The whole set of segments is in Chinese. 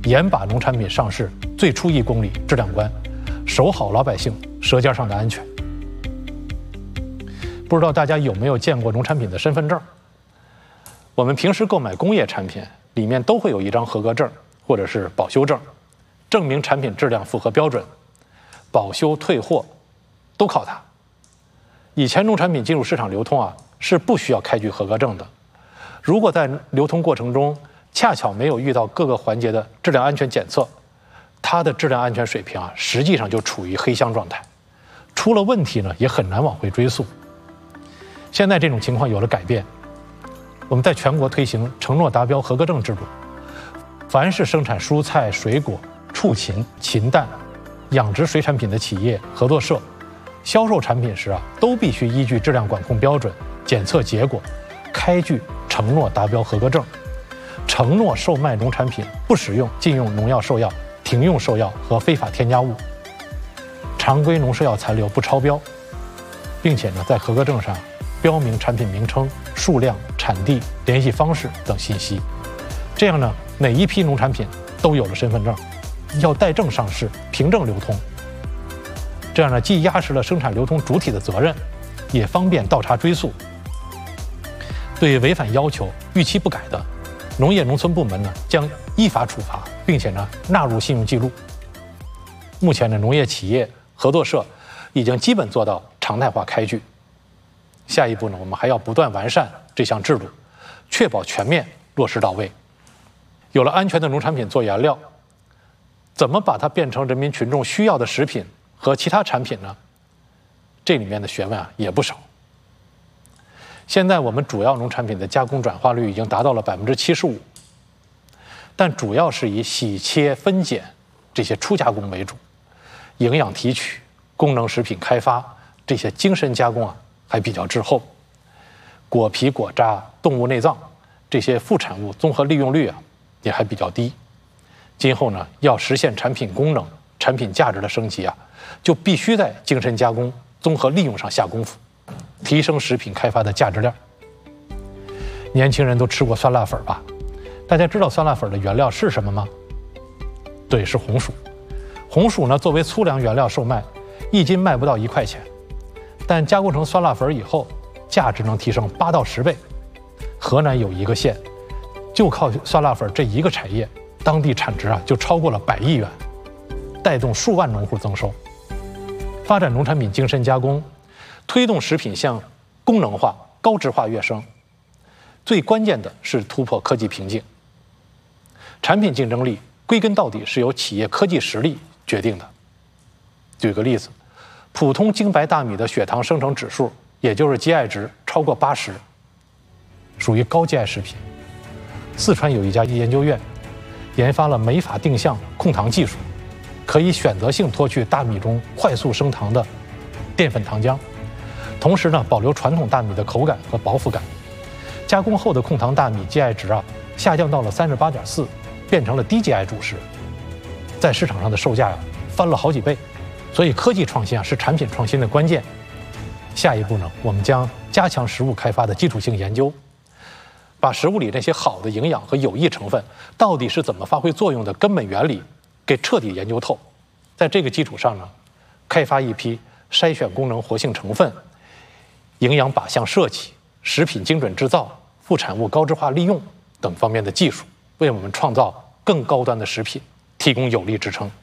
严把农产品上市最初1公里质量关，守好老百姓舌尖上的安全。不知道大家有没有见过农产品的身份证？我们平时购买工业产品，里面都会有一张合格证或者是保修证，证明产品质量符合标准，保修退货都靠它。以前农产品进入市场流通啊，是不需要开具合格证的。如果在流通过程中恰巧没有遇到各个环节的质量安全检测，它的质量安全水平啊，实际上就处于黑箱状态，出了问题呢，也很难往回追溯。现在这种情况有了改变，我们在全国推行承诺达标合格证制度，凡是生产蔬菜、水果、畜禽、禽蛋、养殖水产品的企业、合作社，销售产品时啊，都必须依据质量管控标准、检测结果，开具承诺达标合格证，承诺售卖农产品不使用禁用农药、兽药、停用兽药和非法添加物，常规农兽药残留不超标，并且呢，在合格证上标明产品名称、数量、产地、联系方式等信息。这样呢，每一批农产品都有了身份证，要带证上市，凭证流通。这样呢，既压实了生产流通主体的责任，也方便倒查追溯。对违反要求、逾期不改的，农业农村部门呢将依法处罚，并且呢纳入信用记录。目前呢，农业企业、合作社已经基本做到常态化开具。下一步呢，我们还要不断完善这项制度，确保全面落实到位。有了安全的农产品做原料，怎么把它变成人民群众需要的食品和其他产品呢？这里面的学问啊也不少。现在我们主要农产品的加工转化率已经达到了75%，但主要是以洗切分拣这些初加工为主，营养提取、功能食品开发这些精深加工啊还比较滞后。果皮、果渣、动物内脏这些副产物综合利用率啊也还比较低。今后呢，要实现产品功能、产品价值的升级啊，就必须在精深加工、综合利用上下功夫，提升食品开发的价值链。年轻人都吃过酸辣粉吧？大家知道酸辣粉的原料是什么吗？对，是红薯。红薯呢，作为粗粮原料售卖，1斤卖不到1块钱，但加工成酸辣粉以后，价值能提升8到10倍。河南有一个县，就靠酸辣粉这一个产业，当地产值啊就超过了100亿元，带动数万农户增收。发展农产品精深加工，推动食品向功能化、高质化跃升，最关键的是突破科技瓶颈。产品竞争力归根到底是由企业科技实力决定的。举个例子，普通精白大米的血糖生成指数，也就是 GI 值超过80，属于高 GI 食品。四川有一家研究院研发了酶法定向控糖技术，可以选择性脱去大米中快速升糖的淀粉糖浆，同时呢保留传统大米的口感和饱腹感。加工后的控糖大米 GI 值啊下降到了38.4，变成了低 GI 主食，在市场上的售价翻了好几倍。所以科技创新啊是产品创新的关键。下一步呢，我们将加强食物开发的基础性研究，把食物里那些好的营养和有益成分到底是怎么发挥作用的根本原理给彻底研究透。在这个基础上呢，开发一批筛选功能活性成分、营养靶向设计、食品精准制造、副产物高质化利用等方面的技术，为我们创造更高端的食品提供有力支撑。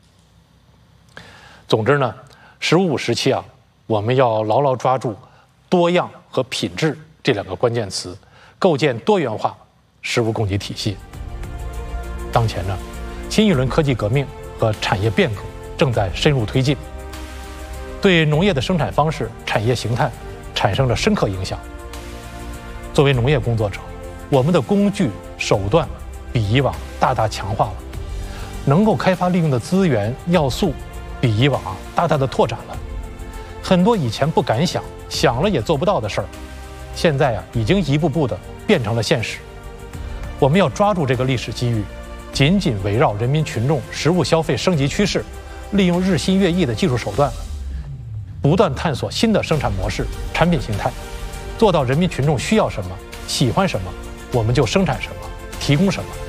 总之呢，“15+5”时期啊，我们要牢牢抓住多样和品质这2个关键词，构建多元化食物供给体系。当前呢，新一轮科技革命和产业变革正在深入推进，对农业的生产方式、产业形态产生了深刻影响。作为农业工作者，我们的工具手段比以往大大强化了，能够开发利用的资源要素比以往大大的拓展了。很多以前不敢想、想了也做不到的事儿，现在已经一步步的变成了现实。我们要抓住这个历史机遇，紧紧围绕人民群众食物消费升级趋势，利用日新月异的技术手段，不断探索新的生产模式、产品形态，做到人民群众需要什么、喜欢什么，我们就生产什么、提供什么。